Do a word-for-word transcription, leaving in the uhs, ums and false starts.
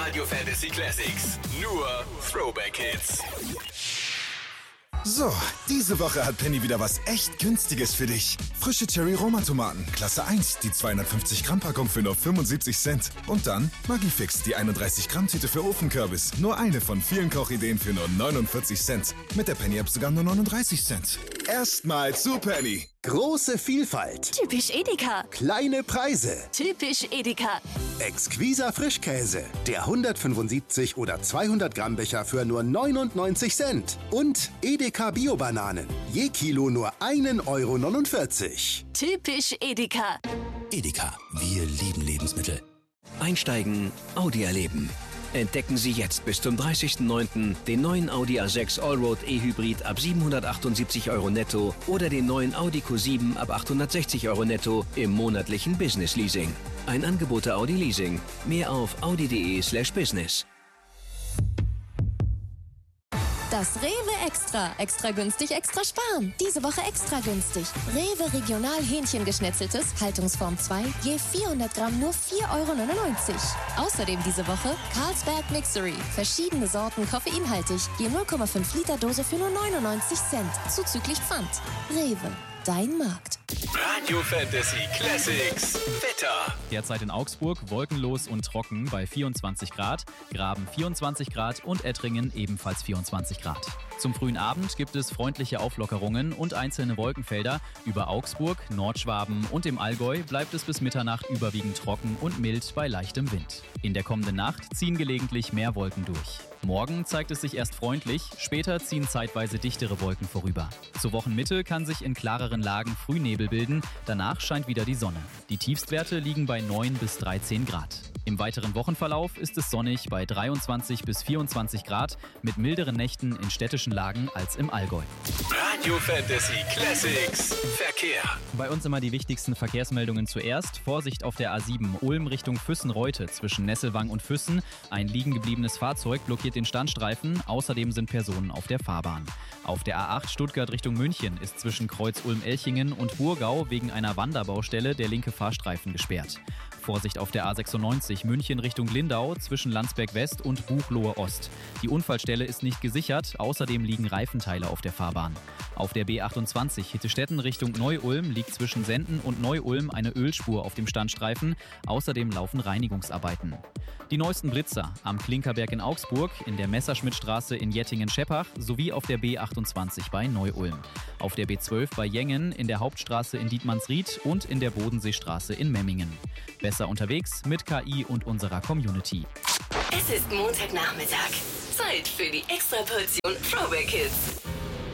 Radio Fantasy Classics. Nur Throwback Hits. So, diese Woche hat Penny wieder was echt Günstiges für dich. Frische Cherry-Roma-Tomaten, Klasse eins, die zweihundertfünfzig Gramm Packung für nur fünfundsiebzig Cent. Und dann Magifix, die einunddreißig Gramm Tüte für Ofenkürbis. Nur eine von vielen Kochideen für nur neunundvierzig Cent. Mit der Penny-App sogar nur neununddreißig Cent. Erstmal zu Penny. Große Vielfalt. Typisch Edeka. Kleine Preise. Typisch Edeka. Exquiser Frischkäse. Der hundertfünfundsiebzig oder zweihundert Gramm Becher für nur neunundneunzig Cent. Und Edeka Bio-Bananen. Je Kilo nur ein Euro neunundvierzig. Typisch Edeka. Edeka, wir lieben Lebensmittel. Einsteigen, Audi erleben. Entdecken Sie jetzt bis zum dreißigsten neunten den neuen Audi A sechs Allroad E-Hybrid ab siebenhundertachtundsiebzig Euro netto oder den neuen Audi Q sieben ab achthundertsechzig Euro netto im monatlichen Business Leasing. Ein Angebot der Audi Leasing. Mehr auf audi.de slash business. Das Rewe Extra. Extra günstig, extra sparen. Diese Woche extra günstig. Rewe Regional Hähnchengeschnetzeltes, Haltungsform zwei, je vierhundert Gramm nur vier Euro neunundneunzig. Außerdem diese Woche Carlsberg Mixery. Verschiedene Sorten koffeinhaltig, je null Komma fünf Liter Dose für nur neunundneunzig Cent. Zuzüglich Pfand. Rewe, dein Markt. Radio Fantasy Classics. Wetter. Derzeit in Augsburg wolkenlos und trocken bei vierundzwanzig Grad, Graben vierundzwanzig Grad und Ettringen ebenfalls vierundzwanzig Grad. Zum frühen Abend gibt es freundliche Auflockerungen und einzelne Wolkenfelder. Über Augsburg, Nordschwaben und im Allgäu bleibt es bis Mitternacht überwiegend trocken und mild bei leichtem Wind. In der kommenden Nacht ziehen gelegentlich mehr Wolken durch. Morgen zeigt es sich erst freundlich, später ziehen zeitweise dichtere Wolken vorüber. Zur Wochenmitte kann sich in klareren Lagen Frühnebel bilden, danach scheint wieder die Sonne. Die Tiefstwerte liegen bei neun bis dreizehn Grad. Im weiteren Wochenverlauf ist es sonnig bei dreiundzwanzig bis vierundzwanzig Grad mit milderen Nächten in städtischen Lagen als im Allgäu. Radio Fantasy Classics. Verkehr. Bei uns immer die wichtigsten Verkehrsmeldungen zuerst. Vorsicht auf der A sieben Ulm Richtung Füssen-Reute zwischen Nesselwang und Füssen. Ein liegen gebliebenes Fahrzeug blockiert den Standstreifen. Außerdem sind Personen auf der Fahrbahn. Auf der A acht Stuttgart Richtung München ist zwischen Kreuz Ulm-Elchingen und Burgau wegen einer Wanderbaustelle der linke Fahrstreifen gesperrt. Vorsicht auf der A sechsundneunzig München Richtung Lindau zwischen Landsberg West und Buchloe Ost. Die Unfallstelle ist nicht gesichert, außerdem liegen Reifenteile auf der Fahrbahn. Auf der B achtundzwanzig Hittestetten Richtung Neu-Ulm liegt zwischen Senden und Neu-Ulm eine Ölspur auf dem Standstreifen, außerdem laufen Reinigungsarbeiten. Die neuesten Blitzer am Klinkerberg in Augsburg, in der Messerschmittstraße in Jettingen-Scheppach sowie auf der B achtundzwanzig bei Neu-Ulm. Auf der B zwölf bei Jengen, in der Hauptstraße in Dietmannsried und in der Bodenseestraße in Memmingen. Besser unterwegs mit K I und unserer Community. Es ist Montagnachmittag. Zeit für die Extraportion Throwback Hits.